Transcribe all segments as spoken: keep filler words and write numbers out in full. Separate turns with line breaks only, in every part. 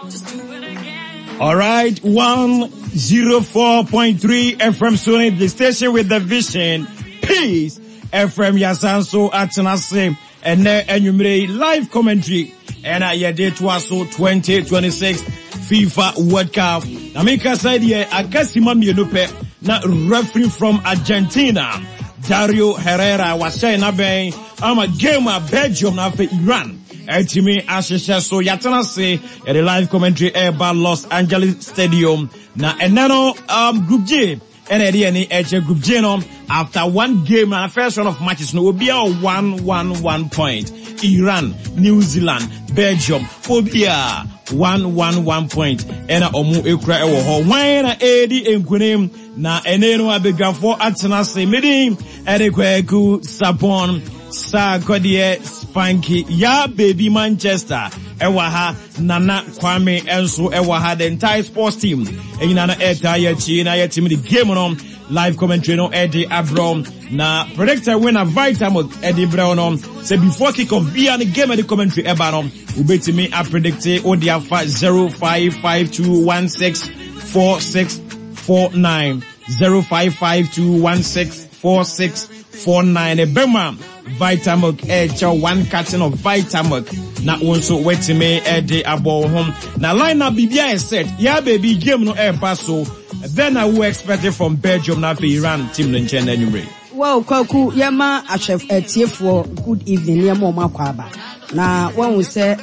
All right, one oh four point three F M Sony, the station with the vision. Peace. F M Yasanso Atanase and Enumere live commentary. And I did to us so twenty twenty-six FIFA World Cup. Namika said here, I guess him Yenupe, na referee from Argentina, Dario Herrera was saying, I'm a gamer Belgium now for Iran. Etimi Ashisha so Yatana say at the live commentary air by Los Angeles Stadium. Na enano um Group J and at the any H Group J no after one game and first round of matches no will be a one one one point. Iran, New Zealand, Belgium will be a one one one point. And omu ekra ewo ho wan na edi enkunim na eneno abega for Atana say meeting edekweku Sapon Sa Kodie Spanky ya baby Manchester ewaha Nana Kwame enso ewaha the entire sports team enyina eta ya chi na ya team the game on live commentary no Eddie Abram na predictor winner Vitamok Eddie Brown say before kick off be and game the commentary eba no ubetimi a predict odiafa zero five five two one six four six four nine zero five five two one six four six four nine ebema Vitamok echa one carton of Vitamok na also wait me Eddie abo home na line up bibia is set yeah baby game no air pass so then I will expect it from Belgium na for Iran team no nchen anyway.
Well kwaku yema achef etie for good evening yema o makwaba na when we say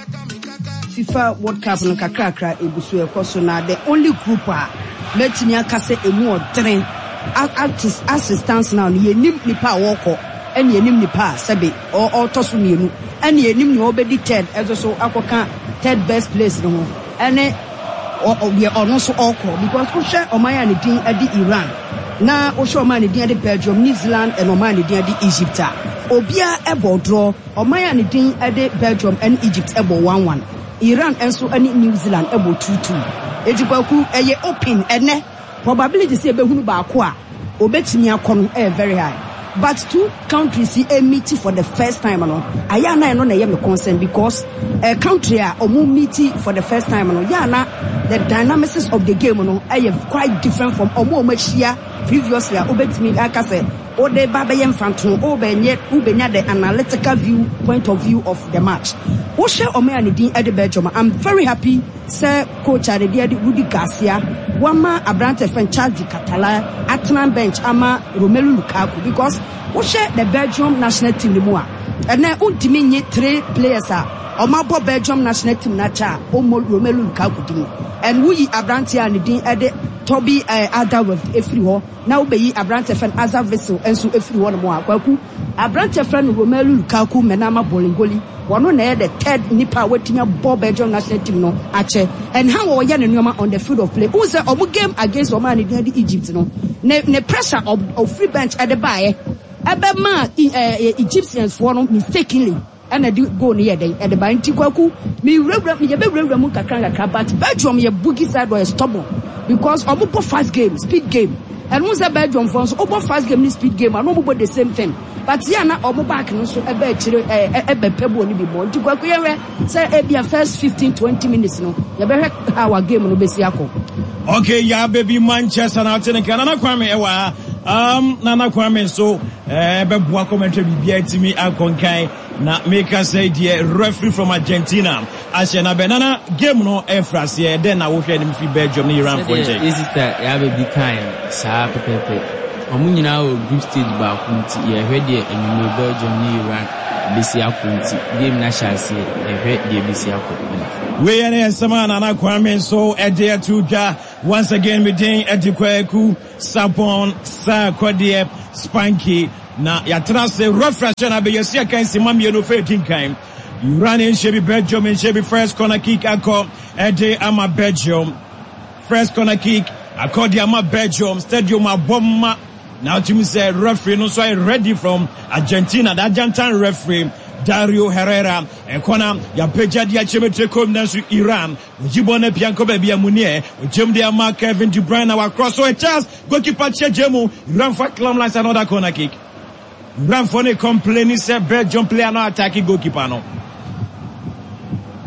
FIFA World Cup no kakrakra ebusu ekoso na the only group a metimi akase emu odren artist assistance now ye nim nipa woko ene yenim nipa sebe or otoso mienu ene yenim ni obedi third ezo so akoka third best place no ene o we ono so oko because who share omaya ne din adi Iran na o share omaya ne din adi Belgium, New Zealand and omaya ne din adi Egypt obia ebo draw omaya ne din adi Belgium and Egypt ebo one one Iran enso ani New Zealand ebo two two ejikwaku eye open ene probability say behunu ba ko a obetimi akon e very high. But two countries see a meeting for the first time alone. Ayana no na yem concern because a country a omu meeting for the first time alone. Yana the dynamics of the game no are quite different from omu omachia previously. Obetimi aka say o de baba yem fanton o benye u benya the analytical view point of view of the match. O share omea ni din Eddie Belgium. I'm very happy say coach Eddie Rudy Garcia wama Abrante Fen Charles Di Catala Atman bench ama Romelu Lukaku because we share the Belgium national team ni mua and then untimi nye three players are omabo Belgium national team na cha omo Romelu Lukaku din and we Abrante and din Eddie Toby Alderweireld every ho now be Abrante Fen Azar Vessel enso every one mo akwaku Abrante Fen Romelu Lukaku menama bolingoli one na the third nipa wetimi ball Belgium national team no ache and how we yan nyoma on the field of play who say omu game against Oman in the Egypt no ne ne pressure of, of free bench at the bae ebe ma Egyptians for no mistakenly and I do go near day at the bae ntikwaku me rewra me be rewra mu kakran kakra but Belgium ye boogie side was stubborn because omu po fast game speed game and who say Belgium for so omu fast game ni speed game and omu the same thing. But yeah, na omo back no so ebe chire ebe pebo ni bi mo ntikwaku yewe say e bia first fifteen twenty minutes no ye be hwe our game no be si akọ.
Okay, yeah baby Manchester na tene Nana Kwame ewa um Nana Kwame so eh be boa commentary bibia timi akonkan na make us say the referee from Argentina Ashena Benana game no e France here then na wo hwe ni fi Belgium ni Iran for nje
is it that ya baby kind sa pepepe omunyina o group stage ba kunti ye hwe de enyume Belgium ni Iran besi akunti game na chance e hwe de besi akunti
we are sama Nana Kwame so adhere to da once again we dey Edikweku Sapon Sa Kodie Spanky na ya trust reference na be yesi kan simam ye no fe tinkan Iran in shebi Belgium in shebi first corner kick akọ ede ama Belgium first corner kick akọ di ama Belgium stadium abomma. Now to me say referee no so ready from Argentina the Argentine referee Dario Herrera e kona ya peja dia chemete kom na su Iran ujibona pianko ba bia munie ujem dia ma Kevin De Bruyne our cross so a chance goalkeeper chejemu Iran for climb like another corner kick Iran for ne complaining say Belgium player no attacking goalkeeper no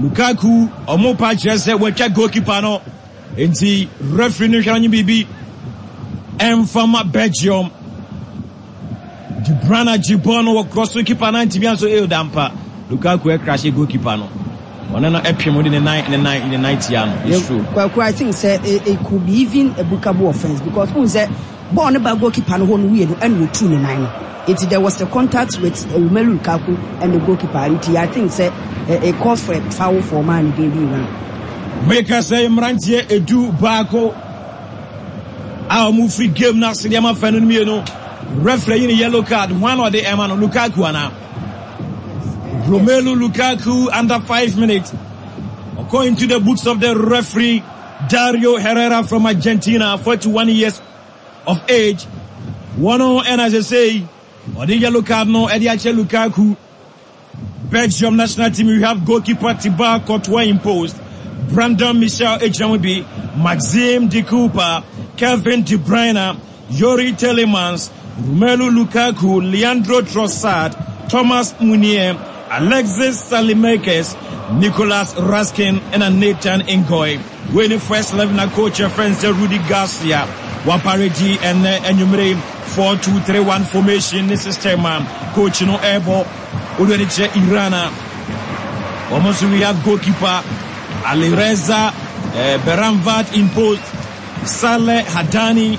Lukaku omo pa chese wecha goalkeeper no enti referee no hwanyi bibi emfama Belgium De Bruyne Gibono wo cross keeper na ntimi so e dampa Lukaku e crash goalkeeper no one na epiem in the nine in the nine in the ninety ano it's true.
I think say it, it could be even a bookable offense because who say born about goalkeeper no one we and we two nine. It there was the contact with Romelu Lukaku and the goalkeeper. It, I think say a, a call for a foul for man again one.
Make us say Mrantie Edu Bako. Our move free game now. See them fan me no. Referee in a yellow card. One or the Emmanuel Lukaku ana. Romelu Lukaku under five minutes. According to the books of the referee Dario Herrera from Argentina, forty-one years of age. One and as I say, or the yellow card no Ediache Lukaku. Belgium national team, we have goalkeeper Thibaut Courtois imposed. Brandon Michel Ejambi, Maxime De Cooper, Kevin De Bruyne, Yuri Telemans, Romelu Lukaku, Leandro Trossard, Thomas Meunier, Alexis Salimakers, Nicolas Raskin, and Nathan Ngoy. When the first eleven coach friends Rudy Garcia, Wapareji and Enumerate four two three one formation this system coach no airball already Irana. Almost we have goalkeeper Alireza uh, Beramvat imposed Saleh Hadani,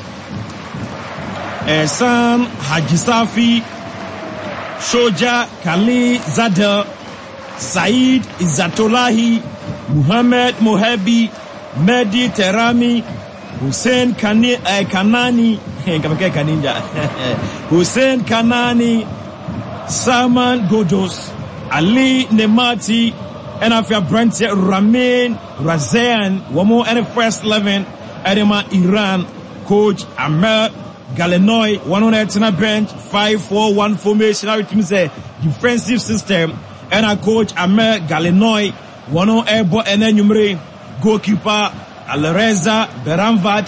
Ehsan Hajisafi, Shoja Kali Zadel, Said Izzatolahi, Muhammad Mohebi, Mehdi Terami, Hussein Kani, uh, Kanani, Hussein Kanani, Salman Godos, Ali Nemati, and after Brent Ramin Razayan, one more and the first eleven, Edema Iran, coach Amel Galenoy, one on the bench, five four one formation, how it means a defensive system, and a coach Amel Galenoy, one on airball and then numere goalkeeper Alireza Beramvat,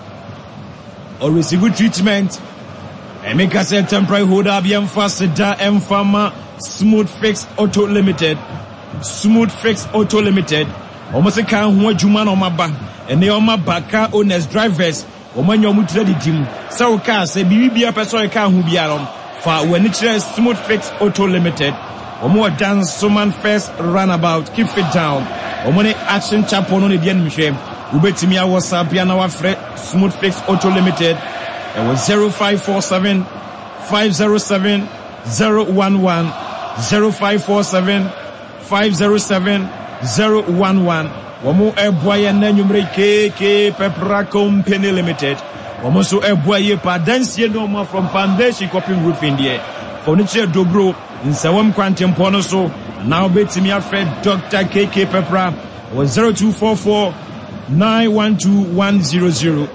or receive treatment. And make us a temporary holder, be emphasized, Mfama Smooth Fix Auto Limited. Smooth Fix Auto Limited. Almost a car who Juman on my back, and they on my back car owners, drivers, or when you're ready, Jim. So, car say, be a person car who be around for when it's Smooth Fix Auto Limited. Or more dance, someone first runabout, keep it down. Or money action chap on the end, Michelle. Ubetimi a WhatsApp, Piano Fred, Smooth Fix Auto Limited. It was zero five four seven, five zero seven, zero one one, zero five four seven, five zero seven, zero one one. Wamu Eboye Nanyumre K K Pepra Company Limited. Wamu so Eboye pa dance no more from foundation copying roof in the furniture dobro in Sawam Quantum Pono so now betimi a Fred Doctor K K Pepra was zero two four four, nine one two one zero zero.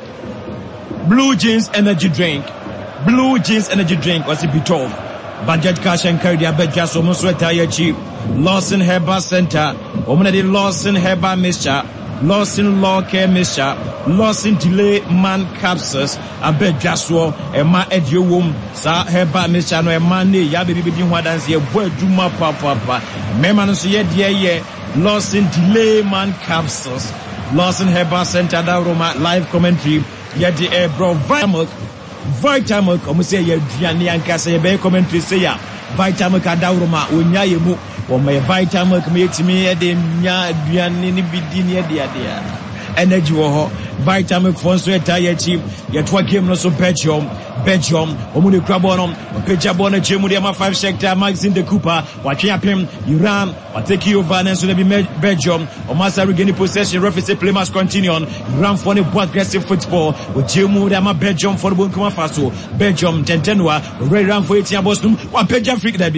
Blue Jeans Energy Drink. Blue Jeans Energy Drink was a bit of budget cash and carry their bed just almost retire cheap. Lawson Herbal Center. Woman the Lawson Herbal Mixture. Lawson Law Care Mixture. Lawson Delay Man Capsules. A bed just so a ma edio womb. Sa Herbal Mixture no a man ne ya baby bidin wa dance ye boy duma papa papa. Memano so ye dear ye. Lawson Delay Man Capsules. Lawson Herbal Center da Roma live commentary. Yet the air bro Vitamilk, Vitamilk, or say ye Gianni and Cassa, ye commentary say ya, Vitamilk Adauroma, Unya Yemu, or my Vitamilk makes me a demia, Gianni Bidinia, dear dear. Energy woho, Vitamilk Fonso tire cheap, yet what game no so Belgium, Belgium, Omuni Crabonum, Pechabona Chemudiama five sector, Maxine De Cooper, watching up him, Iran, or take you over and so they be Belgium, or Master regaining possession, referee play must continue on, Iran for the aggressive football, with Chemudiama Belgium for the Burkina Faso, Belgium, Tentenwa, Ray Ram for eighteen Boston, one Peja Freak that be.